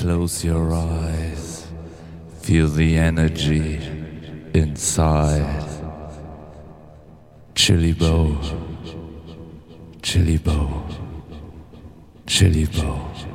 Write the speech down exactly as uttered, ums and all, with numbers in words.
close your eyes. Feel the energy inside. Chili Bow, Chili Bow, Chili Bow.